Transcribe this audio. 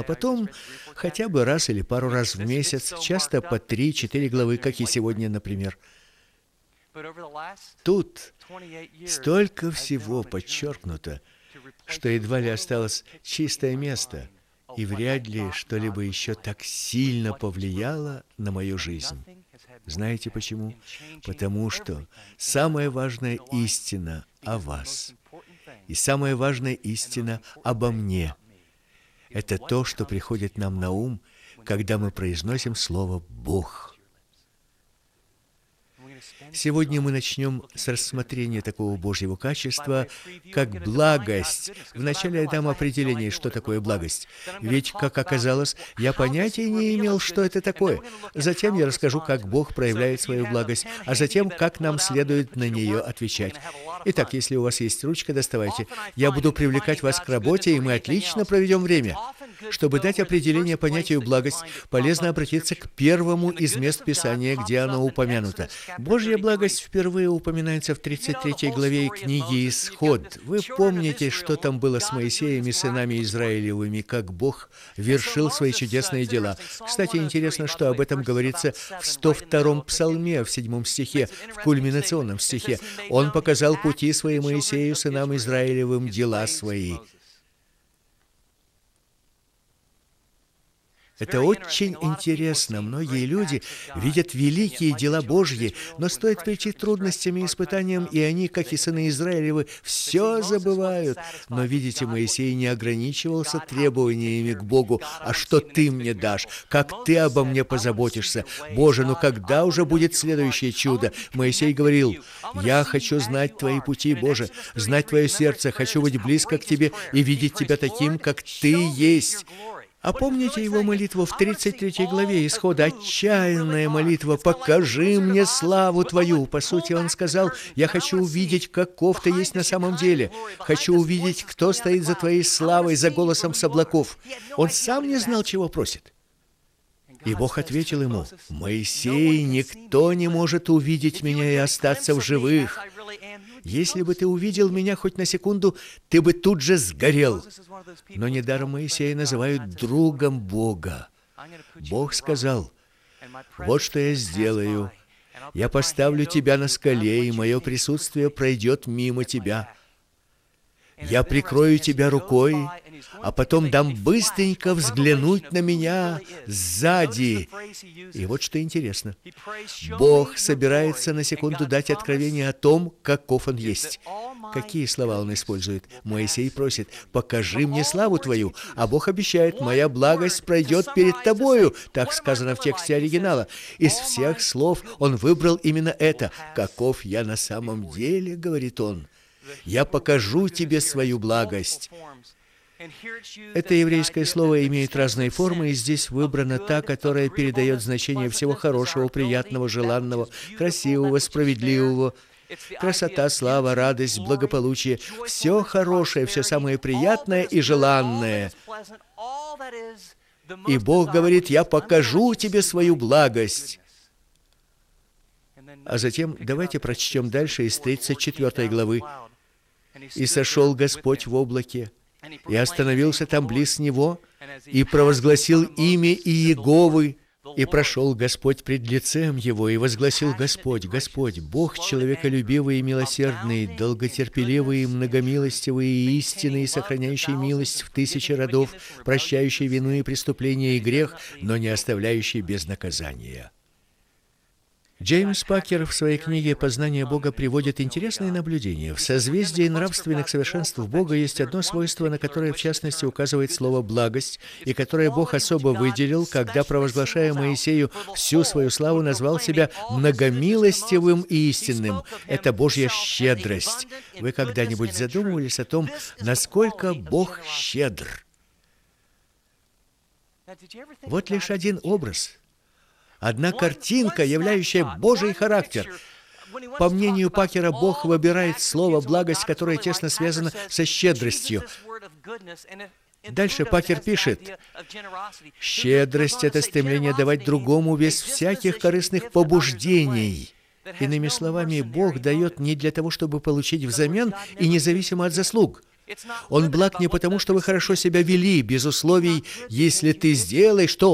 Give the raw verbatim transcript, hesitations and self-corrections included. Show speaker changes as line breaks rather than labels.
потом хотя бы раз или пару раз в месяц, часто по три-четыре главы, как и сегодня, например. Тут столько всего подчеркнуто, что едва ли осталось чистое место, и вряд ли что-либо еще так сильно повлияло на мою жизнь. Знаете почему? Потому что самая важная истина о вас и самая важная истина обо мне — это то, что приходит нам на ум, когда мы произносим слово «Бог». Сегодня мы начнем с рассмотрения такого Божьего качества, как благость. Вначале я дам определение, что такое благость. Ведь, как оказалось, я понятия не имел, что это такое. Затем я расскажу, как Бог проявляет свою благость, а затем, как нам следует на нее отвечать. Итак, если у вас есть ручка, доставайте. Я буду привлекать вас к работе, и мы отлично проведем время. Чтобы дать определение понятию благость, полезно обратиться к первому из мест Писания, где оно упомянуто. Божья благость впервые упоминается в тридцать третьей главе книги «Исход». Вы помните, что там было с Моисеем и сынами Израилевыми, как Бог вершил свои чудесные дела. Кстати, интересно, что об этом говорится в сто втором псалме, в седьмом стихе, в кульминационном стихе. «Он показал пути свои Моисею, сынам Израилевым, дела свои». Это очень интересно. Многие люди видят великие дела Божьи, но стоит прийти трудностям и испытаниям, и они, как и сыны Израилевы, все забывают. Но, видите, Моисей не ограничивался требованиями к Богу. «А что ты мне дашь? Как ты обо мне позаботишься? Боже, ну когда уже будет следующее чудо?» Моисей говорил: «Я хочу знать твои пути, Боже, знать твое сердце, хочу быть близко к тебе и видеть тебя таким, как ты есть». А помните его молитву в тридцать третьей главе Исхода? Отчаянная молитва: «Покажи мне славу Твою». По сути, он сказал: «Я хочу увидеть, каков Ты есть на самом деле. Хочу увидеть, кто стоит за Твоей славой, за голосом с облаков». Он сам не знал, чего просит. И Бог ответил ему: «Моисей, никто не может увидеть меня и остаться в живых. Если бы ты увидел меня хоть на секунду, ты бы тут же сгорел». Но недаром Моисея называют другом Бога. Бог сказал: «Вот что я сделаю. Я поставлю тебя на скале, и мое присутствие пройдет мимо тебя. Я прикрою тебя рукой, а потом дам быстренько взглянуть на меня сзади». И вот что интересно. Бог собирается на секунду дать откровение о том, каков Он есть. Какие слова Он использует? Моисей просит: «Покажи мне славу Твою», а Бог обещает: «Моя благость пройдет перед тобою». Так сказано в тексте оригинала. Из всех слов Он выбрал именно это. «Каков я на самом деле», — говорит Он. «Я покажу тебе свою благость». Это еврейское слово имеет разные формы, и здесь выбрана та, которая передает значение всего хорошего, приятного, желанного, красивого, справедливого. Красота, слава, радость, благополучие — все хорошее, все самое приятное и желанное. И Бог говорит: «Я покажу тебе свою благость». А затем давайте прочтем дальше из тридцать четвёртой главы. «И сошел Господь в облаке, и остановился там близ него, и провозгласил имя Иеговы. И прошел Господь пред лицем его, и возгласил Господь: Господь, Бог человеколюбивый и милосердный, долготерпеливый и многомилостивый и истинный, сохраняющий милость в тысячи родов, прощающий вину и преступление и грех, но не оставляющий без наказания». Джеймс Пакер в своей книге «Познание Бога» приводит интересные наблюдения. В созвездии нравственных совершенств Бога есть одно свойство, на которое, в частности, указывает слово «благость», и которое Бог особо выделил, когда, провозглашая Моисею всю свою славу, назвал себя многомилостивым и истинным. Это Божья щедрость. Вы когда-нибудь задумывались о том, насколько Бог щедр? Вот лишь один образ. Одна картинка, являющая Божий характер. По мнению Пакера, Бог выбирает слово «благость», которое тесно связано со щедростью. Дальше Пакер пишет: «Щедрость — это стремление давать другому без всяких корыстных побуждений». Иными словами, Бог дает не для того, чтобы получить взамен, и независимо от заслуг. Он благ не потому, что вы хорошо себя вели, без условий, если ты сделаешь, что